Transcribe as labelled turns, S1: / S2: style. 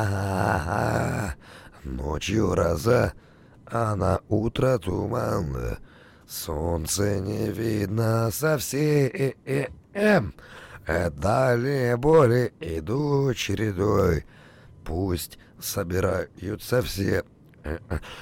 S1: Ага, ночью гроза, а на утро туман. Солнце не видно совсем. Далее боли идут чередой. Пусть собираются все.